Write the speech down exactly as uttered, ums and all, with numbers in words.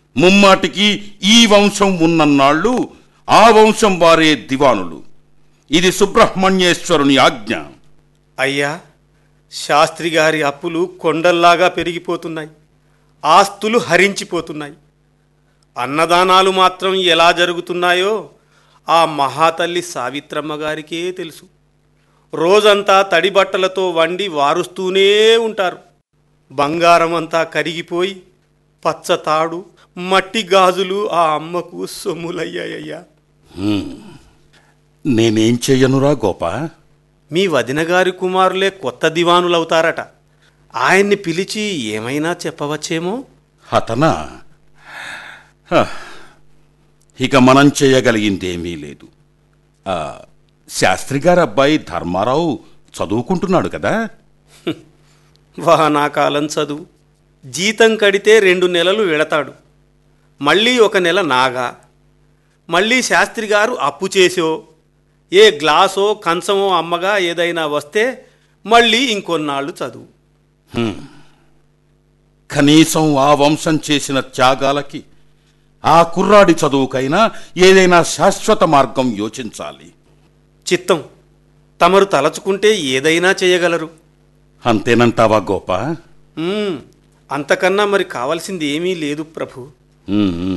ముమ్మాటికి ఈ వంశం ఉన్నన్నాళ్ళు ఆ వంశం వారే దివానులు. ఇది సుబ్రహ్మణ్యేశ్వరుని ఆజ్ఞ. అయ్యా, శాస్త్రి గారి అప్పులు కొండల్లాగా పెరిగిపోతున్నాయి, ఆస్తులు హరించిపోతున్నాయి. అన్నదానాలు మాత్రం ఎలా జరుగుతున్నాయో ఆ మహాతల్లి సావిత్రమ్మ గారికే తెలుసు. రోజంతా తడి బట్టలతో వండి వారుస్తూనే ఉంటారు. బంగారం అంతా కరిగిపోయి పచ్చతాడు, మట్టి గాజులు ఆ అమ్మకు సొమ్ములయ్యాయ్యా. నేనేం చెయ్యనురా గోపా? మీ వదిన గారి కుమారులే కొత్త దివానులవుతారట. ఆయన్ని పిలిచి ఏమైనా చెప్పవచ్చేమో. అతనా? హ, ఇక మనం చేయగలిగిందేమీ లేదు. ఆ, శాస్త్రి గారి అబ్బాయి ధర్మారావు చదువుకుంటున్నాడు కదా. వానాకాలం చదువు. జీతం కడితే రెండు నెలలు వెళతాడు, మళ్ళీ ఒక నెల నాగా, మళ్ళీ శాస్త్రి గారు అప్పు చేసో ఏ గ్లాసో కంచమో అమ్మగా ఏదైనా వస్తే మళ్ళీ ఇంకొన్నాళ్ళు చదువు. కనీసం ఆ వంశం చేసిన త్యాగాలకి ఆ కుర్రాడి చదువుకైనా ఏదైనా శాశ్వత మార్గం యోచించాలి. చిత్తం, తమరు తలచుకుంటే ఏదైనా చేయగలరు. అంతేనంటావా గోపా? అంతకన్నా మరి కావలసింది ఏమీ లేదు ప్రభు.